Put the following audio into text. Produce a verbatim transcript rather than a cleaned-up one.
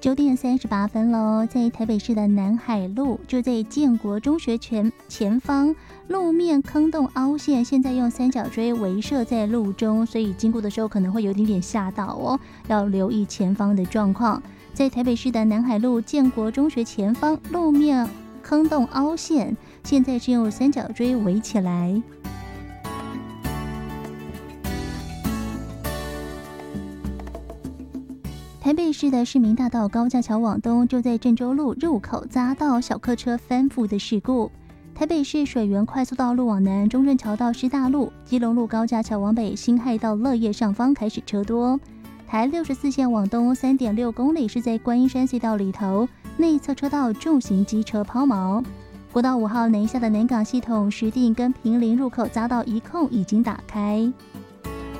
九点三十八分喽，在台北市的南海路，就在建国中学前前方，路面坑洞凹陷，现在用三角锥围设在路中，所以经过的时候可能会有一点点吓到哦，要留意前方的状况。在台北市的南海路建国中学前方，路面坑洞凹陷，现在是用三角锥围起来。台北市的市民大道高架桥往东，就在郑州路入口匝道小客车翻覆的事故。台北市水源快速道路往南，中正桥到师大路、基隆路高架桥往北，辛亥到乐业上方开始车多。台六十四线往东 三点六公里是在观音山隧道里头，内侧车道重型机车抛锚。国道五号南下的南港系统石碇跟平林入口匝道一控已经打开。